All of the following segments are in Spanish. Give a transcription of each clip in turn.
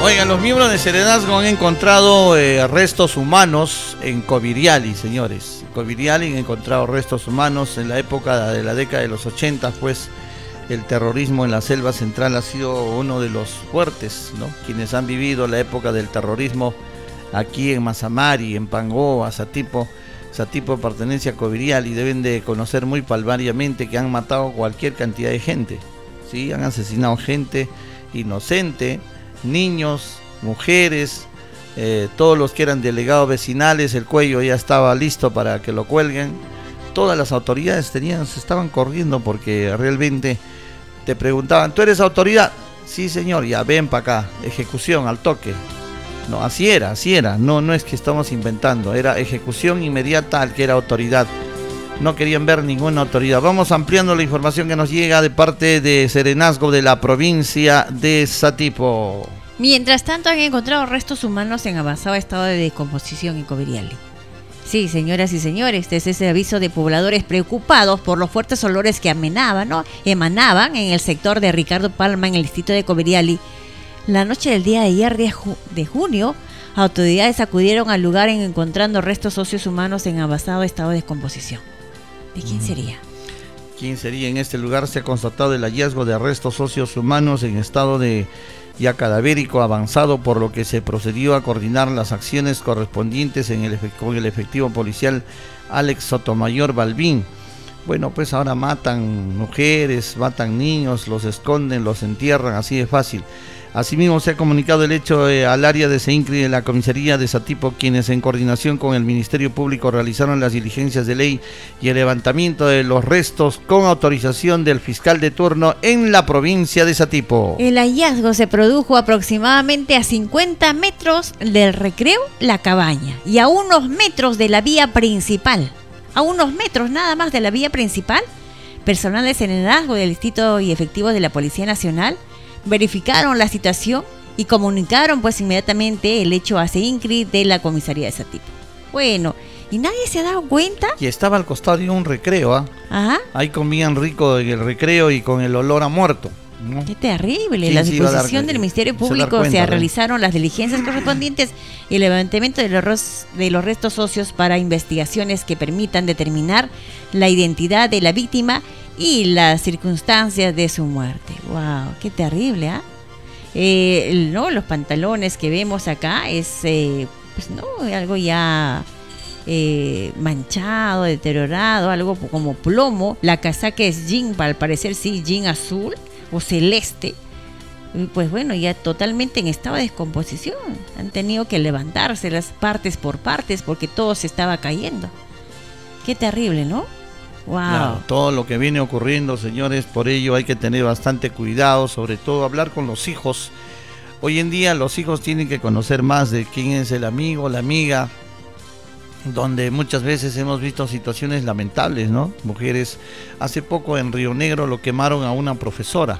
Oigan, los miembros de Serenazgo han encontrado restos humanos en Coviriali, señores. En Coviriali han encontrado restos humanos en la época de la década de los 80, pues el terrorismo en la selva central ha sido uno de los fuertes, ¿no? Quienes han vivido la época del terrorismo aquí en Mazamari, en Pangoa, Satipo pertenece a Coviriali, deben de conocer muy palmariamente que han matado cualquier cantidad de gente, ¿sí? Han asesinado gente inocente, niños, mujeres, todos los que eran delegados vecinales, el cuello ya estaba listo para que lo cuelguen. Todas las autoridades se estaban corriendo porque realmente te preguntaban, ¿tú eres autoridad? Sí, señor, ya ven para acá, ejecución al toque. No, así era, no es que estamos inventando, era ejecución inmediata al que era autoridad. No querían ver ninguna autoridad. Vamos ampliando la información que nos llega de parte de Serenazgo de la provincia de Satipo. Mientras tanto, han encontrado restos humanos en avanzado estado de descomposición en Coviriali. Sí, señoras y señores, desde ese aviso de pobladores preocupados por los fuertes olores que emanaban en el sector de Ricardo Palma, en el distrito de Coviriali. La noche del día de ayer, de junio, autoridades acudieron al lugar encontrando restos óseos humanos en avanzado estado de descomposición. ¿De quién sería? ¿Quién sería? En este lugar se ha constatado el hallazgo de restos óseos humanos en estado de ya cadavérico avanzado, por lo que se procedió a coordinar las acciones correspondientes con el efectivo policial Alex Sotomayor Balbín. Bueno, pues ahora matan mujeres, matan niños, los esconden, los entierran, así de fácil. Asimismo, se ha comunicado el hecho al área de SEINCRI de la comisaría de Satipo, quienes en coordinación con el Ministerio Público realizaron las diligencias de ley y el levantamiento de los restos con autorización del fiscal de turno en la provincia de Satipo. El hallazgo se produjo aproximadamente a 50 metros del recreo La Cabaña y a unos metros de la vía principal. A unos metros nada más de la vía principal, personal de Serenazgo del distrito y efectivos de la Policía Nacional verificaron la situación y comunicaron pues inmediatamente el hecho a SEINCRI de la comisaría de Satipo. Bueno, ¿y nadie se ha dado cuenta? Y estaba al costado de un recreo, ¿ah? Ajá. Ahí comían rico en el recreo y con el olor a muerto, ¿no? Qué terrible. La disposición del Ministerio Público se realizaron las diligencias correspondientes y el levantamiento de los restos óseos para investigaciones que permitan determinar la identidad de la víctima y las circunstancias de su muerte. ¡Wow! ¡Qué terrible! ¿No? Los pantalones que vemos acá es pues no, algo ya manchado, deteriorado, algo como plomo. La casaca es jean, al parecer sí, jean azul o celeste. Pues bueno, ya totalmente en estado de descomposición. Han tenido que levantarse las partes por partes porque todo se estaba cayendo. Qué terrible, ¿no? Wow. Claro, todo lo que viene ocurriendo, señores, por ello hay que tener bastante cuidado, sobre todo hablar con los hijos. Hoy en día los hijos tienen que conocer más de quién es el amigo, la amiga, donde muchas veces hemos visto situaciones lamentables, ¿no? Mujeres, hace poco en Río Negro lo quemaron a una profesora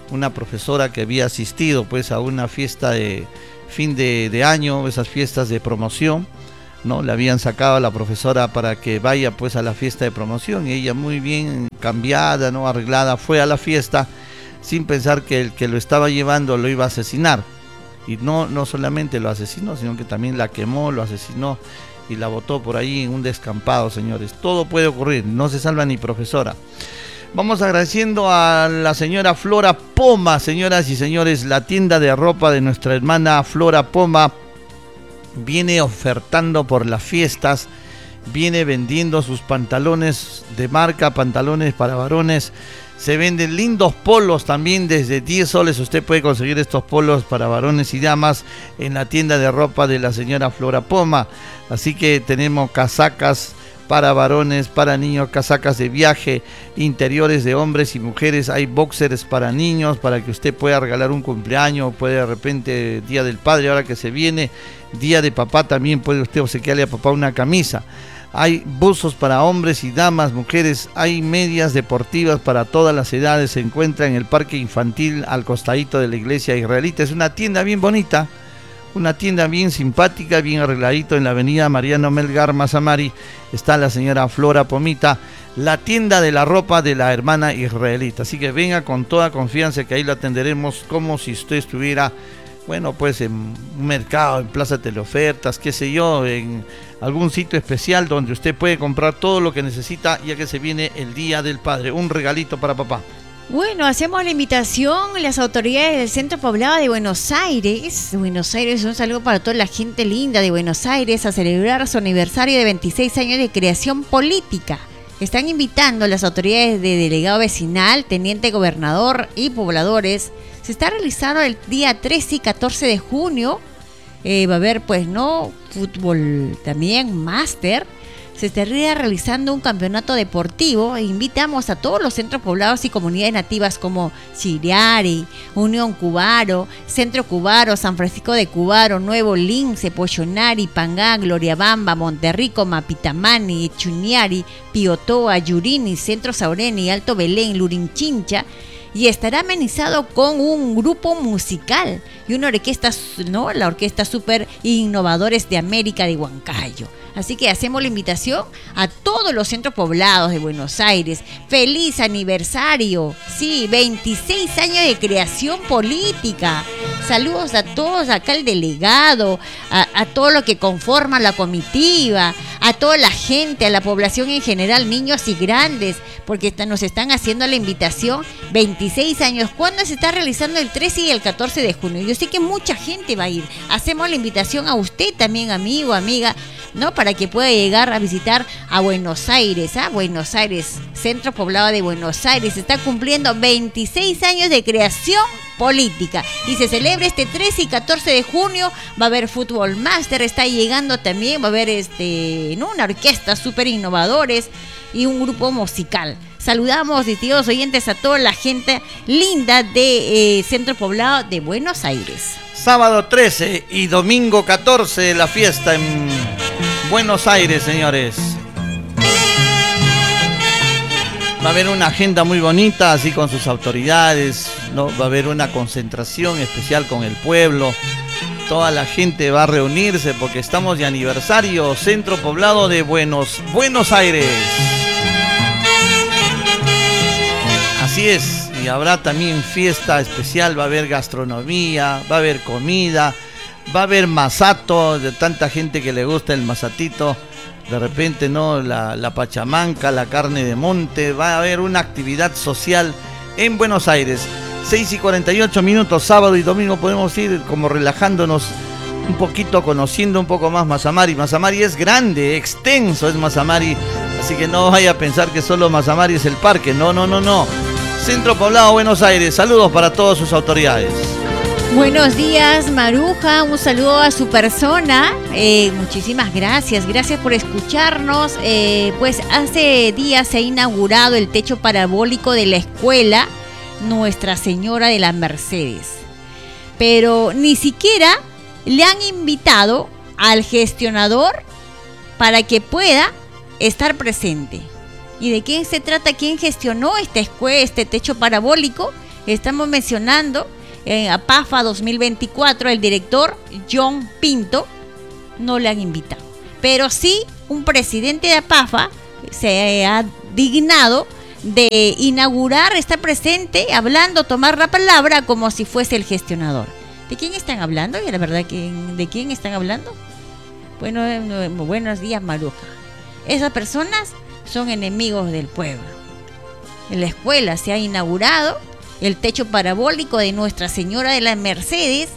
que había asistido pues a una fiesta de fin de año, esas fiestas de promoción, ¿no? Le habían sacado a la profesora para que vaya pues a la fiesta de promoción y ella muy bien cambiada, ¿no? Arreglada, fue a la fiesta sin pensar que el que lo estaba llevando lo iba a asesinar. Y no solamente lo asesinó, sino que también la quemó, lo asesinó y la botó por ahí en un descampado, señores. Todo puede ocurrir, no se salva ni profesora. Vamos agradeciendo a la señora Flora Poma, señoras y señores, la tienda de ropa de nuestra hermana Flora Poma viene ofertando por las fiestas, viene vendiendo sus pantalones de marca, pantalones para varones. Se venden lindos polos también desde 10 soles. Usted puede conseguir estos polos para varones y damas en la tienda de ropa de la señora Flora Poma. Así que tenemos casacas para varones, para niños, casacas de viaje, interiores de hombres y mujeres. Hay boxers para niños, para que usted pueda regalar un cumpleaños, puede de repente Día del Padre, ahora que se viene, Día de Papá, también puede usted obsequiarle a papá una camisa. Hay buzos para hombres y damas, mujeres, hay medias deportivas para todas las edades. Se encuentra en el parque infantil al costadito de la iglesia israelita. Es una tienda bien bonita, una tienda bien simpática, bien arregladito en la avenida Mariano Melgar, Mazamari. Está la señora Flora Pomita, la tienda de la ropa de la hermana israelita. Así que venga con toda confianza que ahí la atenderemos como si usted estuviera bueno, pues en un mercado, en Plaza Teleofertas, qué sé yo, en algún sitio especial donde usted puede comprar todo lo que necesita, ya que se viene el Día del Padre, un regalito para papá. Bueno, hacemos la invitación, las autoridades del Centro Poblado de Buenos Aires. Buenos Aires, un saludo para toda la gente linda de Buenos Aires a celebrar su aniversario de 26 años de creación política. Están invitando a las autoridades de delegado vecinal, teniente gobernador y pobladores. Se está realizando el día 13 y 14 de junio. Va a haber, pues, fútbol también, máster. Se estaría realizando un campeonato deportivo e invitamos a todos los centros poblados y comunidades nativas como Chiriari, Unión Cubaro, Centro Cubaro, San Francisco de Cubaro, Nuevo Lince, Pollonari, Pangá, Gloriabamba, Monterrico, Mapitamani, Chuniari, Piotoa, Yurini, Centro Saureni, Alto Belén, Lurinchincha. Y estará amenizado con un grupo musical y una orquesta, ¿no? La Orquesta Super Innovadores de América de Huancayo. Así que hacemos la invitación a todos los centros poblados de Buenos Aires. ¡Feliz aniversario! Sí, 26 años de creación política. Saludos a todos, acá al delegado, a todo lo que conforma la comitiva, a toda la gente, a la población en general, niños y grandes, porque nos están haciendo la invitación. 26 años. ¿Cuándo se está realizando? El 13 y el 14 de junio. Yo sé que mucha gente va a ir. Hacemos la invitación a usted también, amigo, amiga, ¿no? Para que pueda llegar a visitar a Buenos Aires, Buenos Aires, Centro Poblado de Buenos Aires. Está cumpliendo 26 años de creación política y se celebra este 13 y 14 de junio. Va a haber fútbol máster, está llegando también, va a haber una orquesta Super Innovadores y un grupo musical. Saludamos, distinguidos oyentes, a toda la gente linda de Centro Poblado de Buenos Aires. Sábado 13 y domingo 14, la fiesta en Buenos Aires, señores. Va a haber una agenda muy bonita, así con sus autoridades, ¿no? Va a haber una concentración especial con el pueblo. Toda la gente va a reunirse porque estamos de aniversario. Centro Poblado de Buenos Aires. Así es, y habrá también fiesta especial, va a haber gastronomía, va a haber comida, va a haber masato, de tanta gente que le gusta el masatito, de repente, ¿no? La pachamanca, la carne de monte, va a haber una actividad social en Buenos Aires. 6 y 48 minutos, sábado y domingo, podemos ir como relajándonos un poquito, conociendo un poco más Mazamari. Mazamari es grande, extenso es Mazamari, así que no vaya a pensar que solo Mazamari es el parque, no. Centro Poblado, Buenos Aires, saludos para todas sus autoridades. Buenos días, Maruja, un saludo a su persona, muchísimas gracias por escucharnos. Pues hace días se ha inaugurado el techo parabólico de la escuela Nuestra Señora de las Mercedes, pero ni siquiera le han invitado al gestionador para que pueda estar presente. ¿Y de quién se trata? ¿Quién gestionó esta escuela, este techo parabólico? Estamos mencionando en APAFA 2024, el director John Pinto. No le han invitado, pero sí un presidente de APAFA se ha dignado de inaugurar, está presente, hablando, tomar la palabra como si fuese el gestionador. ¿De quién están hablando? Y la verdad, ¿de quién están hablando? Bueno, buenos días, Maruja. Esas personas son enemigos del pueblo. En la escuela se ha inaugurado el techo parabólico de Nuestra Señora de las Mercedes.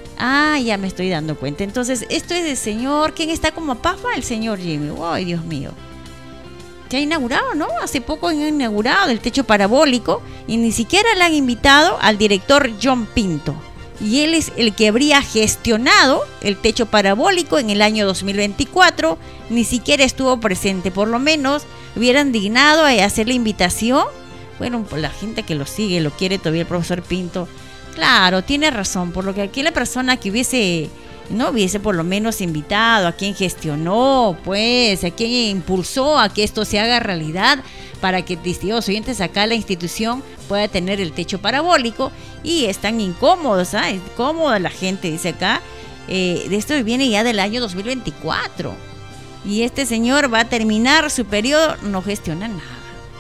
Ya me estoy dando cuenta. Entonces, esto es del señor, ¿quién está como APAFA? El señor Jimmy. ¡Ay, Dios mío! Se ha inaugurado, ¿no? Hace poco han inaugurado el techo parabólico y ni siquiera le han invitado al director John Pinto. Y él es el que habría gestionado el techo parabólico en el año 2024. Ni siquiera estuvo presente. Por lo menos hubieran dignado a hacer la invitación. Bueno, por la gente que lo sigue, lo quiere todavía el profesor Pinto. Claro, tiene razón. Por lo que aquí la persona que hubiese por lo menos invitado, a quien gestionó, pues, a quien impulsó a que esto se haga realidad, para que distinguidos oyentes acá la institución pueda tener el techo parabólico. Y están incómodos, incómoda la gente, dice acá. De esto viene ya del año 2024. Y este señor va a terminar su periodo, no gestiona nada.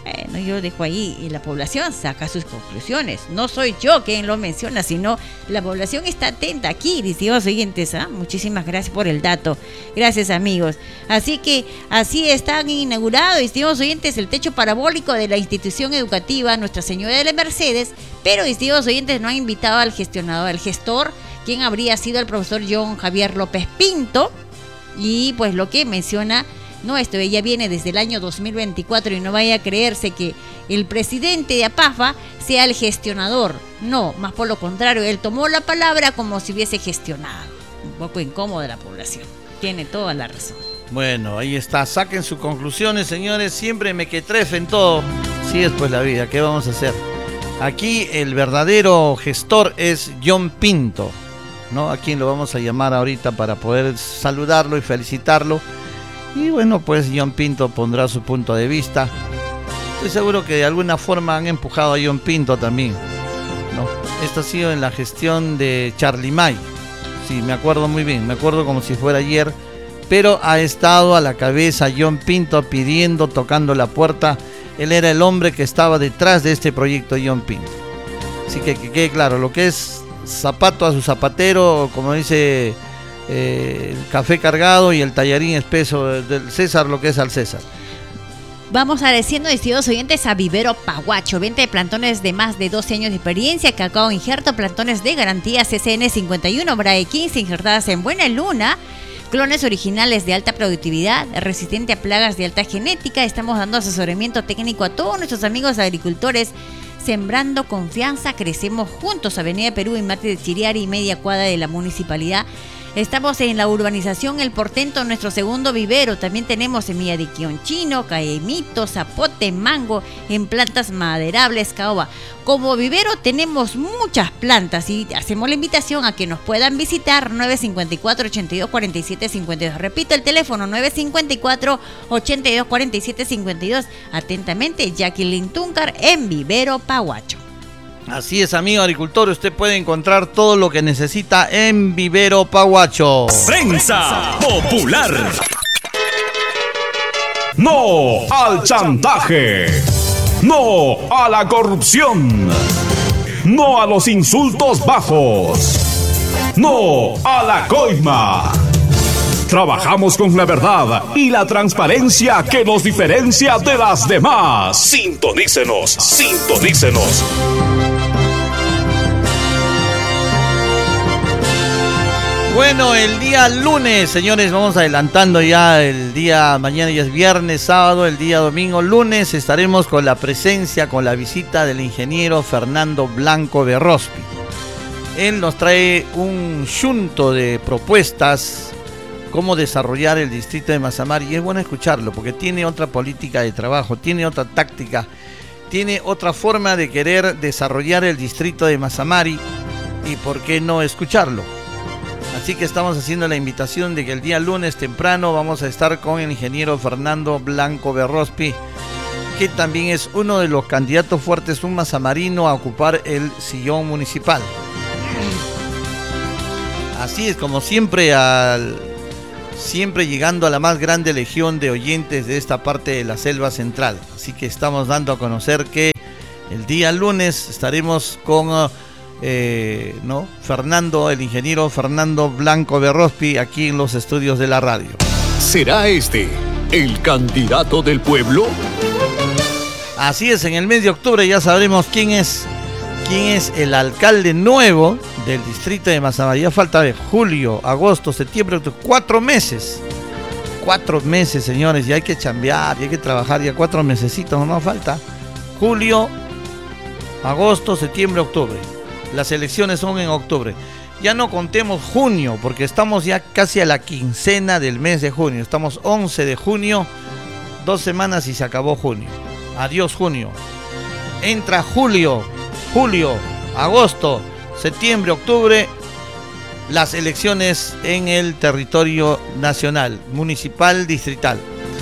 Bueno, yo dejo ahí y la población saca sus conclusiones. No soy yo quien lo menciona, sino la población está atenta aquí, distinguidos oyentes. Muchísimas gracias por el dato. Gracias, amigos. Así que así están inaugurados, distinguidos oyentes, el techo parabólico de la institución educativa Nuestra Señora de las Mercedes, pero distinguidos oyentes no han invitado al gestionador, al gestor, quien habría sido el profesor John Javier López Pinto, y pues lo que menciona. No, esto ya viene desde el año 2024 y no vaya a creerse que el presidente de APAFA sea el gestionador. No, más por lo contrario, él tomó la palabra como si hubiese gestionado. Un poco incómoda la población. Tiene toda la razón. Bueno, ahí está. Saquen sus conclusiones, señores. Siempre mequetrefen todo. Sí, es pues la vida. ¿Qué vamos a hacer? Aquí el verdadero gestor es John Pinto, ¿no? A quien lo vamos a llamar ahorita para poder saludarlo y felicitarlo. Y bueno, pues John Pinto pondrá su punto de vista. Estoy seguro que de alguna forma han empujado a John Pinto también, ¿no? Esto ha sido en la gestión de Charlie May. Sí, me acuerdo muy bien, me acuerdo como si fuera ayer. Pero ha estado a la cabeza John Pinto pidiendo, tocando la puerta. Él era el hombre que estaba detrás de este proyecto, John Pinto. Así que quede claro, lo que es zapato a su zapatero, como dice... el café cargado y el tallarín espeso del César, lo que es al César. Vamos agradeciendo, distinguidos oyentes, a Vivero Paguacho, venta de plantones de más de 12 años de experiencia, cacao injerto, plantones de garantía CCN 51, Brae 15, injertadas en buena luna, clones originales de alta productividad, resistente a plagas de alta genética. Estamos dando asesoramiento técnico a todos nuestros amigos agricultores. Sembrando confianza, crecemos juntos. Avenida Perú y Martí de Chiriari, media cuadra de la municipalidad. Estamos en la urbanización El Portento, nuestro segundo vivero. También tenemos semilla de quionchino, caemito, zapote, mango, en plantas maderables, caoba. Como vivero tenemos muchas plantas y hacemos la invitación a que nos puedan visitar. 954-8247-52. Repito el teléfono, 954-8247-52. Atentamente, Jacqueline Tuncar en Vivero Paguacho. Así es, amigo agricultor, usted puede encontrar todo lo que necesita en Vivero Paguacho. Prensa Popular. No al chantaje. No a la corrupción. No a los insultos bajos. No a la coima. Trabajamos con la verdad y la transparencia que nos diferencia de las demás. Sintonícenos, sintonícenos. Bueno, el día lunes, señores, vamos adelantando ya el día, mañana ya es viernes, sábado, el día domingo, lunes, estaremos con la presencia, con la visita del ingeniero Fernando Blanco Berrospi. Él nos trae un yunto de propuestas, cómo desarrollar el distrito de Mazamari, y es bueno escucharlo, porque tiene otra política de trabajo, tiene otra táctica, tiene otra forma de querer desarrollar el distrito de Mazamari, y por qué no escucharlo. Así que estamos haciendo la invitación de que el día lunes temprano vamos a estar con el ingeniero Fernando Blanco Berrospi, que también es uno de los candidatos fuertes, un mazamarino, a ocupar el sillón municipal. Así es, como siempre, siempre llegando a la más grande legión de oyentes de esta parte de la selva central. Así que estamos dando a conocer que el día lunes estaremos con... Fernando, el ingeniero Fernando Blanco Berrospi, aquí en los estudios de la radio. ¿Será este el candidato del pueblo? Así es, en el mes de octubre ya sabremos quién es el alcalde nuevo del distrito de Mazamari. Ya falta de julio, agosto, septiembre, octubre, 4 meses. 4 meses, señores, y hay que chambear, y hay que trabajar, ya 4 mesecitos, no nos falta. Julio, agosto, septiembre, octubre. Las elecciones son en octubre. Ya no contemos junio, porque estamos ya casi a la quincena del mes de junio. Estamos 11 de junio, 2 semanas y se acabó junio. Adiós junio. Entra julio, agosto, septiembre, octubre, las elecciones en el territorio nacional, municipal, distrital.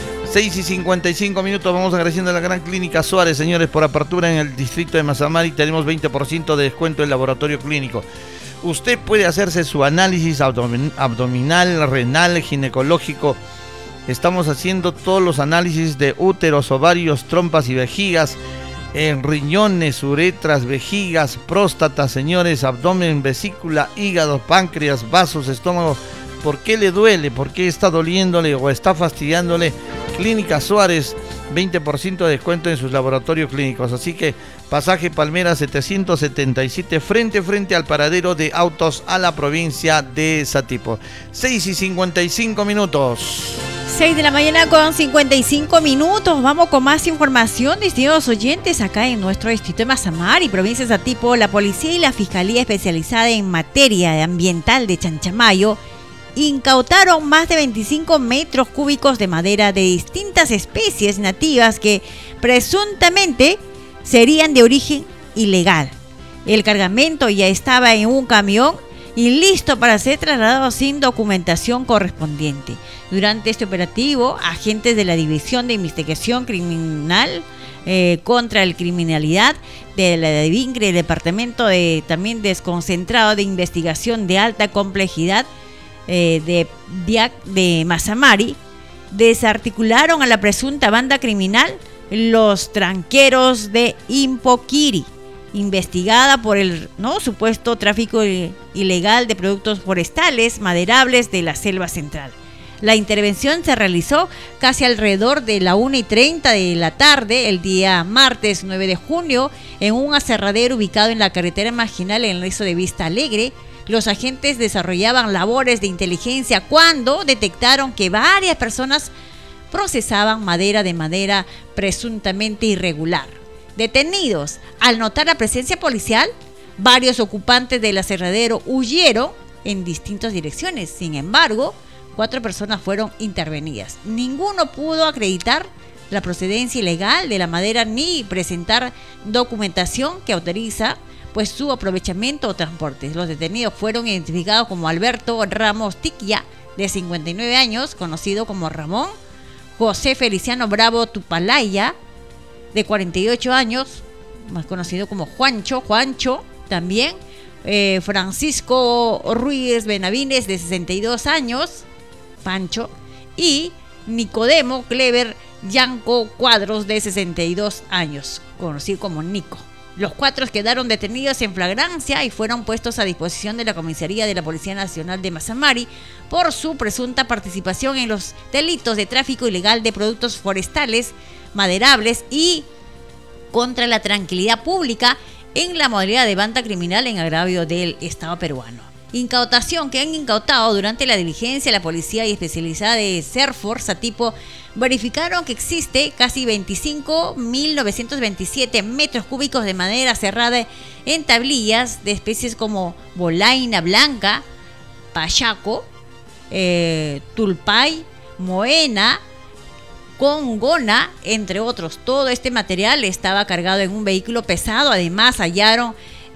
6:55, vamos agradeciendo a la Gran Clínica Suárez, señores, por apertura en el distrito de Mazamari. Tenemos 20% de descuento en laboratorio clínico. Usted puede hacerse su análisis abdominal, renal, ginecológico, Estamos haciendo todos los análisis de úteros, ovarios, trompas y vejigas, en riñones, uretras, vejigas, próstata, señores, abdomen, vesícula, hígado, páncreas, vasos, estómago. ¿Por qué le duele? ¿Por qué está doliéndole o está fastidiándole? Clínica Suárez, 20% de descuento en sus laboratorios clínicos. Así que pasaje Palmera 777 frente al paradero de autos a la provincia de Satipo. 6:55. 6 de la mañana con 55 minutos. Vamos con más información, distinguidos oyentes, acá en nuestro distrito de Mazamari, provincia de Satipo. La policía y la fiscalía especializada en materia ambiental de Chanchamayo incautaron más de 25 metros cúbicos de madera de distintas especies nativas que presuntamente serían de origen ilegal. El cargamento ya estaba en un camión y listo para ser trasladado sin documentación correspondiente. Durante este operativo, agentes de la División de Investigación Criminal contra la Criminalidad de la DIVINCRE, el Departamento también desconcentrado de Investigación de Alta Complejidad de DIAC de Mazamari, desarticularon a la presunta banda criminal Los Tranqueros de Impoquiri, investigada por el supuesto tráfico ilegal de productos forestales maderables de la selva central. La intervención se realizó casi alrededor de la 1:30 de la tarde, el día martes 9 de junio, en un aserradero ubicado en la carretera marginal en el resto de Vista Alegre. Los agentes desarrollaban labores de inteligencia cuando detectaron que varias personas procesaban madera de manera presuntamente irregular. Detenidos, al notar la presencia policial, varios ocupantes del aserradero huyeron en distintas direcciones. Sin embargo, 4 personas fueron intervenidas. Ninguno pudo acreditar la procedencia ilegal de la madera ni presentar documentación que autoriza su aprovechamiento o transporte. Los detenidos fueron identificados como Alberto Ramos Tiquia, de 59 años, conocido como Ramón; José Feliciano Bravo Tupalaya, de 48 años, más conocido como Juancho también; Francisco Ruiz Benavides, de 62 años, Pancho; y Nicodemo Clever Yanco Cuadros, de 62 años, conocido como Nico. Los 4 quedaron detenidos en flagrancia y fueron puestos a disposición de la comisaría de la Policía Nacional de Mazamari por su presunta participación en los delitos de tráfico ilegal de productos forestales maderables y contra la tranquilidad pública en la modalidad de banda criminal en agravio del Estado peruano. Incautación que han incautado durante la diligencia la policía y especializada de Serfor Satipo verificaron que existe casi 25.927 metros cúbicos de madera cerrada en tablillas de especies como bolaina blanca, payaco, tulpay, moena, congona, entre otros. Todo este material estaba cargado en un vehículo pesado. Además, hallaron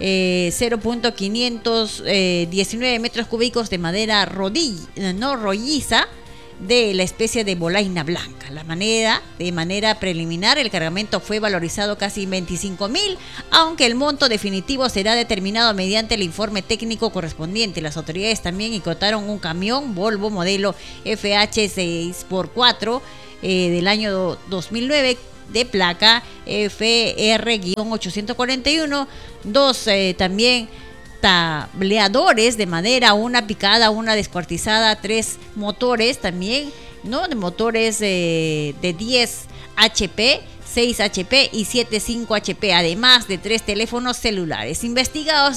0.519 metros cúbicos de madera rolliza de la especie de bolaina blanca. De manera preliminar, el cargamento fue valorizado casi en 25.000, aunque el monto definitivo será determinado mediante el informe técnico correspondiente. Las autoridades también incautaron un camión Volvo modelo FH6x4 del año 2009 de placa FR-841, 2 también tableadores de madera, una picada, una descuartizada, 3 motores también, de motores de 10 HP, 6 HP y 7.5 HP, además de 3 teléfonos celulares. Investigados